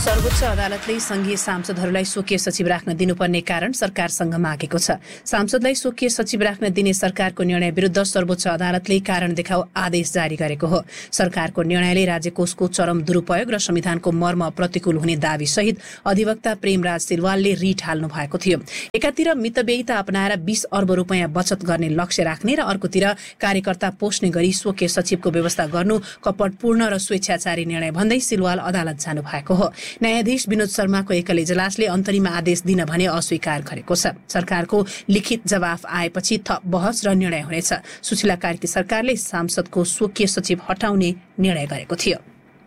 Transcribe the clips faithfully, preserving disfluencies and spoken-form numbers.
सर्वोच्च अदालतले संघीय सांसदहरूलाई स्वकीय सचिव राख्न दिनुपर्ने कारण सरकारसँग मागेको छ। सांसदलाई स्वकीय सचिव राख्न दिने सरकारको निर्णय विरुद्ध सर्वोच्च अदालतले कारण देखाउ आदेश जारी गरेको हो। सरकारको निर्णयले राज्यकोषको चरम दुरूपयोग र संविधानको मर्म प्रतिकूल हुने दावी सहित अधिवक्ता प्रेमराज सिलवालले रिट हाल्नु भएको थियो। एकातिर मितव्ययिता अपनाएर बीस अर्ब रुपियाँ बचत गर्ने लक्ष्य राख्ने र अर्कोतिर कार्यकर्ता पोस्ने गरी स्वकीय सचिवको व्यवस्था गर्नु कपटपूर्ण र स्वेच्छाचारी निर्णय भन्दै सिलवाल अदालत जानु भएको हो। न्यायाधीश विनोद शर्माको एकल इजलासले अन्तरिम आदेश दिन भने अस्वीकार गरेको छ। सरकारको लिखित जवाफ आएपछि थप बहस र निर्णय हुनेछ। सुशीला कार्की सरकारले सांसदको स्वकीय सचिव हटाउने निर्णय गरेको थियो।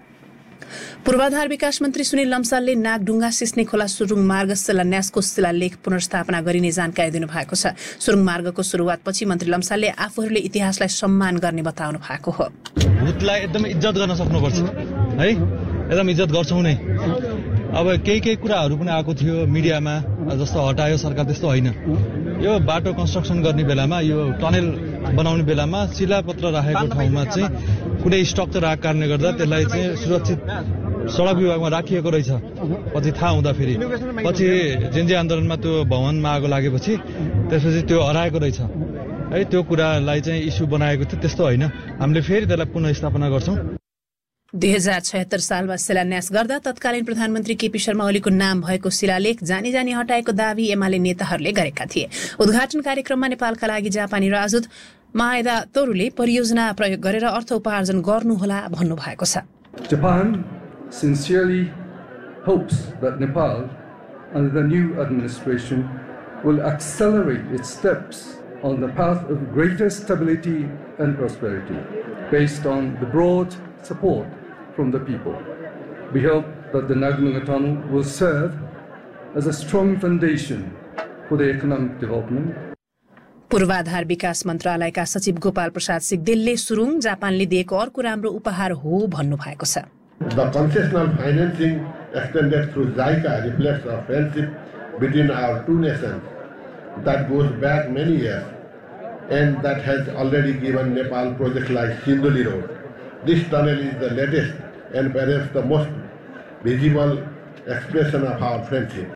पूर्वाधार विकास मन्त्री सुनिल लम्सालले नागढुङ्गा सिस्ने खोला सुरुङ मार्ग शिलान्यासको शिलालेख पुनर्स्थापना गरिने जानकारी दिनुभएको छ। सुरुङ मार्गको सुरुवातपछि मन्त्री लम्सालले आफूहरूले इतिहासलाई सम्मान गर्ने बताउनु भएको हो। भूतलाई एकदम इज्जत गर्न सक्नुपर्छ है, एकदम इज्जत गर्छौँ नै। अब केही केही कुराहरू पनि आएको थियो मिडियामा, जस्तो हटायो सरकार, त्यस्तो होइन। यो बाटो कन्स्ट्रक्सन गर्ने बेलामा, यो टनेल बनाउने बेलामा शिलापत्र राखेको ठाउँमा चाहिँ कुनै स्ट्रक्चर आएको कारणले गर्दा त्यसलाई चाहिँ सुरक्षित सडक विभागमा राखिएको रहेछ। पछि थाहा हुँदाखेरि पछि जेन्जी आन्दोलनमा त्यो भवनमा आगो लागेपछि त्यसपछि त्यो हराएको रहेछ है। त्यो कुरालाई चाहिँ इस्यु बनाएको थियो, त्यस्तो होइन। हामीले फेरि त्यसलाई पुनःस्थापना गर्छौँ। दुई हजार छयत्तर सालमा शिलान्यास गर्दा तत्कालीन प्रधानमन्त्री केपी शर्मा ओलीको नाम भएको शिलालेख जानी जानी हटाएको दावी एमाले नेताहरूले गरेका थिए। उद्घाटन कार्यक्रममा नेपालका लागि जापानी राजदूत माएदा तोरुले परियोजना प्रयोग गरेर अर्थ उपार्जन गर्नुहोला भन्नुभएको छ। Japan sincerely hopes that Nepal, under the new administration, will accelerate its steps on the path of greater stability and prosperity, based on the broad support from the people. We hope that the Nagdunga Tunnel will serve as a strong foundation for the economic development. पूर्वाधार विकास मन्त्रालयका सचिव गोपाल प्रसाद सिग्देलले सुरुङ जापानले दिएको अर्को राम्रो उपहार हो भन्नुभएको छ। The concessional financing extended through JICA reflects a friendship between our two nations that goes back many years and that has already given Nepal projects like Sinduli Road. This tunnel is the latest and perhaps the most visible expression of our friendship.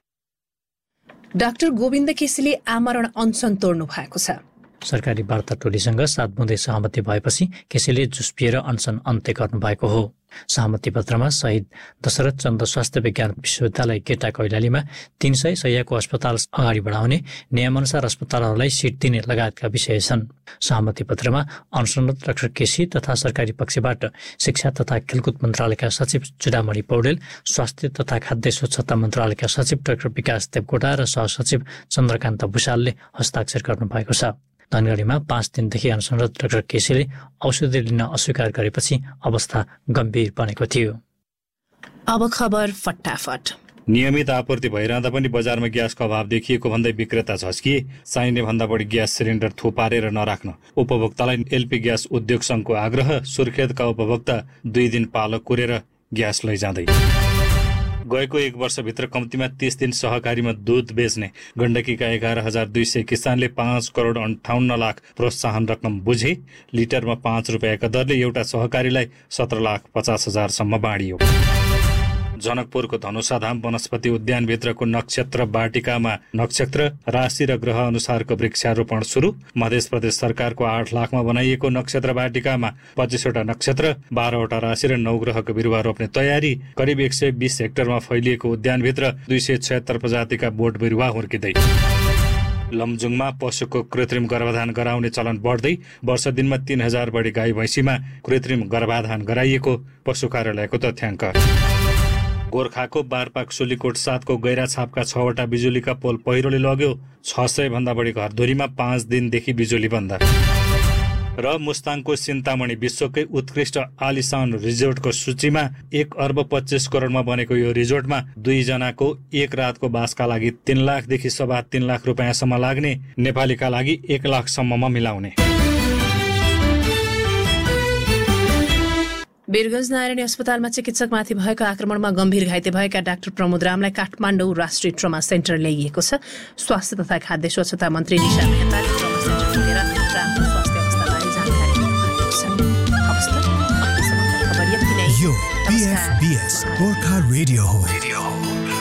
Doctor Govind केसीले आमरण अनसन तोड्नु भएको छ। सरकारी वार्ता टोलीसँग सात बुँदे सहमति भएपछि केसीले जुस्पिएर अनसन अन्त्य गर्नु भएको हो। सहमति पत्रमा शहीद दशरथ चन्द स्वास्थ्य विज्ञान विश्वविद्यालय केटा कैलालीमा तीन सय शय्याको अस्पताल अगाडि बढाउने, नियमअनुसार अस्पतालहरूलाई सिट दिने लगायतका विषय छन्। सहमति पत्रमा अनसनरत डाक्टर केसी तथा सरकारी पक्षबाट शिक्षा तथा खेलकुद मन्त्रालयका सचिव चुडामणि पौडेल, स्वास्थ्य तथा खाद्य स्वच्छता मन्त्रालयका सचिव डाक्टर विकास देवकोटा र सहसचिव चन्द्रकान्त भूषालले हस्ताक्षर गर्नुभएको छ। धनगढीमा पाँच दिनदेखि अनसनरत डाक्टर केसीले औषधि लिन अस्वीकार गरेपछि अवस्था गम्भीर बनेको थियो। अब खबर फटाफट। नियमित आपूर्ति भइरहँदा पनि बजारमा ग्यासको अभाव देखिएको भन्दै विक्रेता झस्किए। चाहिने भन्दा बढी ग्यास सिलिन्डर थुपारेर नराख्न उपभोक्तालाई एलपी ग्यास उद्योग संघको आग्रह। सुर्खेतका उपभोक्ता दुई दिन पालो कुरेर ग्यास लैजाँदै। गएको एक वर्षभित्र कम्तीमा तीस दिन सहकारीमा दूध बेच्ने गण्डकीका एघार हजार दुई सय किसानले पाँच करोड अन्ठाउन्न लाख प्रोत्साहन रकम बुझे। लिटरमा पाँच रुपियाँका दरले एउटा सहकारीलाई सत्र लाख पचास हजारसम्म बाँडियो। जनकपुरको धनुषाधाम वनस्पति उद्यानभित्रको नक्षत्र वाटिकामा नक्षत्र, राशि र ग्रह अनुसारको वृक्षारोपण सुरु। मध्य प्रदेश सरकारको आठ लाखमा बनाइएको नक्षत्र वाटिकामा पच्चिसवटा नक्षत्र, बाह्रवटा राशि र नौ ग्रहको बिरुवा रोप्ने तयारी। करिब एक सय बीस हेक्टरमा फैलिएको उद्यानभित्र दुई सय छयत्तर प्रजातिका बोट बिरुवा हुर्किँदै। लमजुङमा पशुको कृत्रिम गर्भाधान गराउने चलन बढ्दै। वर्ष दिनमा तीन हजार बढी गाई भैँसीमा कृत्रिम गर्भाधान गराइएको पशु कार्यालयको तथ्याङ्क। गोर्खाको बारपाक सुलीकोट सातको गैरा छापका छवटा बिजुलीका पोल पहिरोले लग्यो। छ सय भन्दा बढी घरधुरीमा पाँच दिनदेखि बिजुली बन्द। र मुस्ताङको सिन्तामणी विश्वकै उत्कृष्ट आलिसान रिजोर्टको सूचीमा एक अर्ब पच्चिस करोडमा बनेको यो रिजोर्टमा दुईजनाको एक रातको बासका लागि तीन लाखदेखि सवा तीन लाख रुपियाँसम्म लाग्ने, नेपालीका लागि एक लाखसम्ममा मिलाउने। वीरगञ्ज नारायणी अस्पतालमा चिकित्सकमाथि भएको आक्रमणमा गम्भीर घाइते भएका डाक्टर प्रमोद रामलाई काठमाडौँ राष्ट्रिय ट्रमा सेन्टर ल्याइएको छ। स्वास्थ्य तथा खाद्य स्वच्छता मन्त्री निशा मेहताले ट्रमा सेन्टर पुगेर रामको स्वास्थ्य अवस्थाबारे जानकारी दिनुभएको छ। यो बीएफबीएस गोर्खा रेडियो हो।